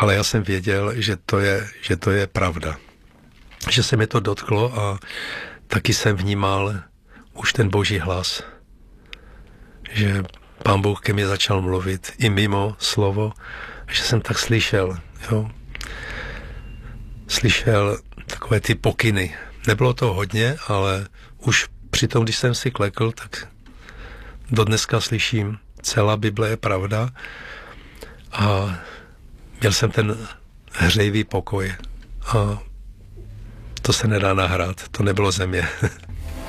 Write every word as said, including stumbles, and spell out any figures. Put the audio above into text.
ale já jsem věděl, že to je, že to je pravda. Že se mi to dotklo a taky jsem vnímal už ten Boží hlas. Že Pán Bůh ke mně začal mluvit i mimo slovo, že jsem tak slyšel, jo. Slyšel takové ty pokyny. Nebylo to hodně, ale už přitom, když jsem si klekl, tak do dneska slyším, celá Bible je pravda a měl jsem ten hřejivý pokoj a to se nedá nahrát, to nebylo ze mě.